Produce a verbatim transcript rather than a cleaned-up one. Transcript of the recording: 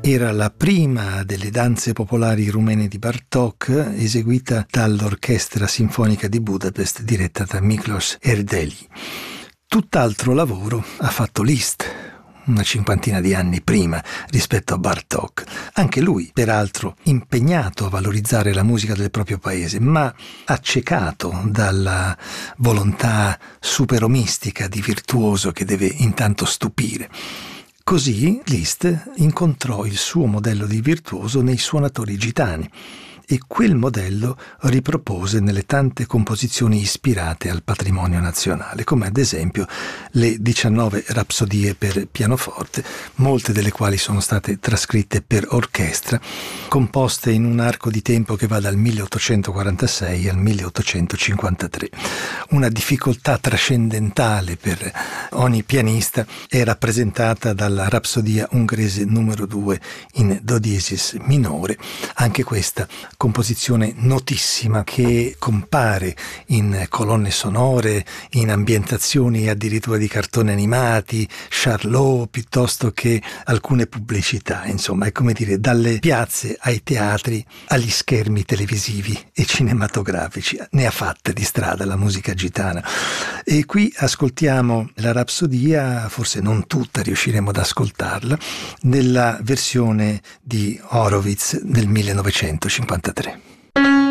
Era la prima delle danze popolari rumene di Bartók, eseguita dall'Orchestra Sinfonica di Budapest diretta da Miklós Erdélyi. Tutt'altro lavoro ha fatto Liszt, una cinquantina di anni prima rispetto a Bartók. Anche lui, peraltro, impegnato a valorizzare la musica del proprio paese, ma accecato dalla volontà superomistica di virtuoso che deve intanto stupire. Così Liszt incontrò il suo modello di virtuoso nei suonatori gitani e quel modello ripropose nelle tante composizioni ispirate al patrimonio nazionale, come ad esempio le diciannove rapsodie per pianoforte, molte delle quali sono state trascritte per orchestra, composte in un arco di tempo che va dal milleottocentoquarantasei al milleottocentocinquantatré. Una difficoltà trascendentale per ogni pianista è rappresentata dalla rapsodia ungherese numero due in do diesis minore, anche questa composizione notissima che compare in colonne sonore, in ambientazioni addirittura di cartoni animati, Charlot, piuttosto che alcune pubblicità. Insomma, è come dire, dalle piazze ai teatri agli schermi televisivi e cinematografici. Ne ha fatte di strada la musica gitana. E qui ascoltiamo la rapsodia, forse non tutta riusciremo ad ascoltarla, nella versione di Horowitz del millenovecentocinquantatré.